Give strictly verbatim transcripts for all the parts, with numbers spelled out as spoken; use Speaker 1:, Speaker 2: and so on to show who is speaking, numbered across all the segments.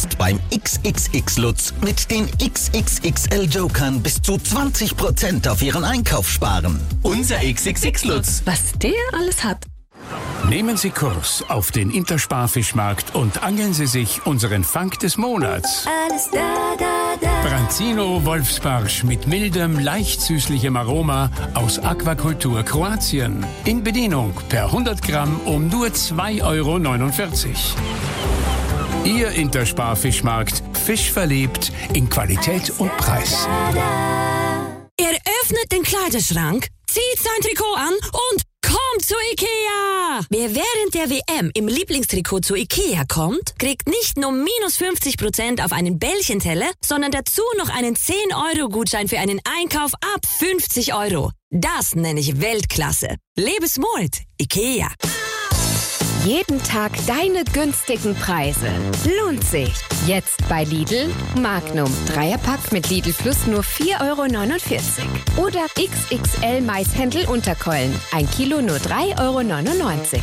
Speaker 1: Jetzt beim X X X Lutz mit den X X X L Jokern bis zu zwanzig Prozent auf Ihren Einkauf sparen. Unser X X X Lutz.
Speaker 2: Was der alles hat.
Speaker 3: Nehmen Sie Kurs auf den Intersparfischmarkt und angeln Sie sich unseren Fang des Monats.
Speaker 4: Alles da, da, da.
Speaker 3: Branzino Wolfsbarsch mit mildem, leicht süßlichem Aroma aus Aquakultur Kroatien. In Bedienung per hundert Gramm um nur zwei Euro neunundvierzig. Ihr Intersparfischmarkt, fischverliebt in Qualität und Preis.
Speaker 2: Er öffnet den Kleiderschrank, zieht sein Trikot an und kommt zu Ikea! Wer während der W M im Lieblingstrikot zu Ikea kommt, kriegt nicht nur minus fünfzig Prozent auf einen Bällchenteller, sondern dazu noch einen zehn Euro Gutschein für einen Einkauf ab fünfzig Euro. Das nenne ich Weltklasse. Lebe smart, Ikea.
Speaker 5: Jeden Tag deine günstigen Preise. Lohnt sich. Jetzt bei Lidl. Magnum. Dreierpack mit Lidl Plus nur vier Euro neunundvierzig. Oder X X L Maishändel Unterkeulen. Ein Kilo nur drei Euro neunundneunzig.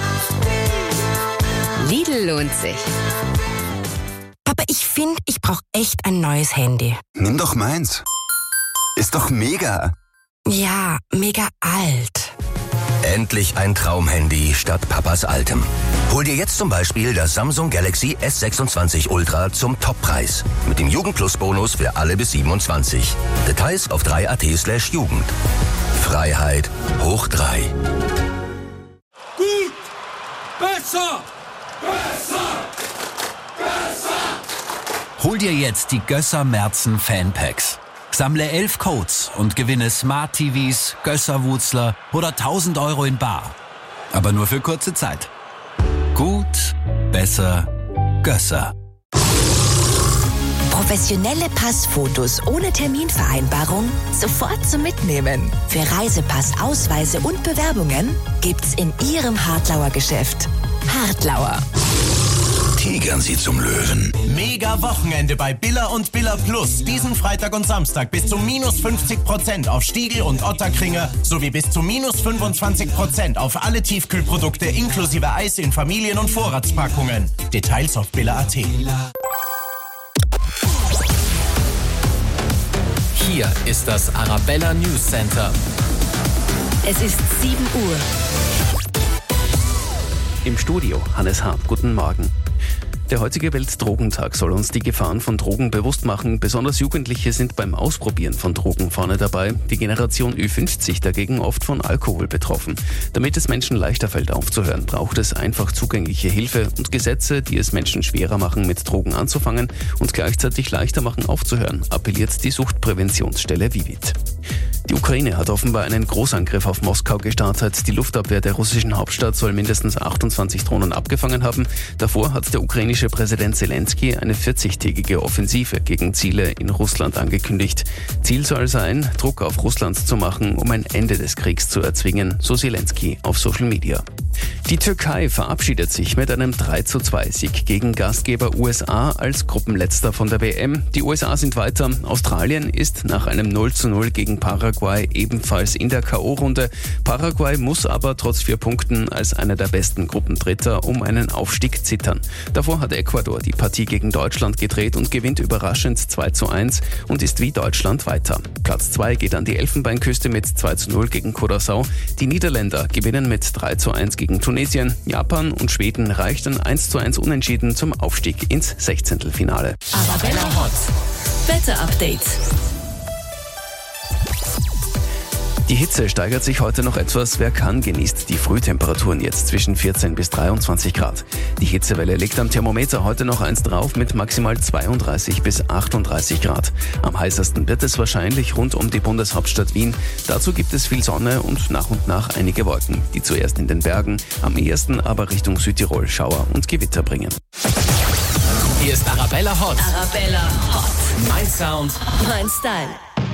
Speaker 5: Lidl lohnt sich.
Speaker 6: Papa, ich finde, ich brauche echt ein neues Handy.
Speaker 7: Nimm doch meins. Ist doch mega.
Speaker 6: Ja, mega alt.
Speaker 8: Endlich ein Traumhandy statt Papas altem. Hol dir jetzt zum Beispiel das Samsung Galaxy S sechsundzwanzig Ultra zum Toppreis. Mit dem Jugendplus-Bonus für alle bis siebenundzwanzig. Details auf drei punkt at slash Jugend. Freiheit hoch drei.
Speaker 9: Gut! Besser! Besser! Besser!
Speaker 10: Hol dir jetzt die Gösser Merzen Fanpacks. Sammle elf Codes und gewinne Smart T Vs, Gösser-Wutzler oder tausend Euro in bar. Aber nur für kurze Zeit. Gut, besser, Gösser.
Speaker 11: Professionelle Passfotos ohne Terminvereinbarung sofort zum Mitnehmen. Für Reisepass, Ausweise und Bewerbungen gibt's in Ihrem Hartlauer Geschäft. Hartlauer.
Speaker 8: Tigern Sie zum Löwen.
Speaker 12: Mega Wochenende bei Billa und Billa Plus. Diesen Freitag und Samstag bis zu minus fünfzig Prozent auf Stiegel und Otterkringer sowie bis zu minus fünfundzwanzig Prozent auf alle Tiefkühlprodukte inklusive Eis in Familien- und Vorratspackungen. Details auf billa punkt at.
Speaker 13: Hier ist das Arabella News Center.
Speaker 2: Es ist sieben Uhr.
Speaker 14: Im Studio Hannes Hahn. Guten Morgen. Der heutige Weltdrogentag soll uns die Gefahren von Drogen bewusst machen. Besonders Jugendliche sind beim Ausprobieren von Drogen vorne dabei. Die Generation Ü fünfzig dagegen oft von Alkohol betroffen. Damit es Menschen leichter fällt aufzuhören, braucht es einfach zugängliche Hilfe und Gesetze, die es Menschen schwerer machen, mit Drogen anzufangen und gleichzeitig leichter machen, aufzuhören, appelliert die Suchtpräventionsstelle Vivit. Die Ukraine hat offenbar einen Großangriff auf Moskau gestartet. Die Luftabwehr der russischen Hauptstadt soll mindestens achtundzwanzig Drohnen abgefangen haben. Davor hat der ukrainische Präsident Zelensky eine vierzigtägige Offensive gegen Ziele in Russland angekündigt. Ziel soll sein, Druck auf Russland zu machen, um ein Ende des Kriegs zu erzwingen, so Zelensky auf Social Media. Die Türkei verabschiedet sich mit einem drei zu zwei Sieg gegen Gastgeber U S A als Gruppenletzter von der W M. Die U S A sind weiter. Australien ist nach einem null zu null gegen Paraguay ebenfalls in der K O-Runde. Paraguay muss aber trotz vier Punkten als einer der besten Gruppendritter um einen Aufstieg zittern. Davor hat Ecuador die Partie gegen Deutschland gedreht und gewinnt überraschend zwei zu eins und ist wie Deutschland weiter. Platz zwei geht an die Elfenbeinküste mit zwei zu null gegen Curaçao. Die Niederländer gewinnen mit drei zu eins gegen Tunesien. Japan und Schweden reichten eins zu eins Unentschieden zum Aufstieg ins Sechzehntelfinale.
Speaker 2: Arabella Hot. Wetter-Update.
Speaker 14: Die Hitze steigert sich heute noch etwas. Wer kann, genießt die Frühtemperaturen jetzt zwischen vierzehn bis dreiundzwanzig Grad. Die Hitzewelle legt am Thermometer heute noch eins drauf mit maximal zweiunddreißig bis achtunddreißig Grad. Am heißesten wird es wahrscheinlich rund um die Bundeshauptstadt Wien. Dazu gibt es viel Sonne und nach und nach einige Wolken, die zuerst in den Bergen, am ehesten aber Richtung Südtirol Schauer und Gewitter bringen.
Speaker 13: Hier ist Arabella Hot.
Speaker 2: Arabella Hot.
Speaker 13: Mein Sound.
Speaker 2: Mein Style.